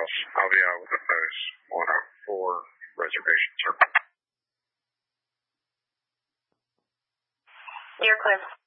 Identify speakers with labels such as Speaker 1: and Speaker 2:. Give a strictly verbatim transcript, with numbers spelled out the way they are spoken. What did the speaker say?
Speaker 1: else, I'll be out with the folks on a four reservation, sir.
Speaker 2: You're clear.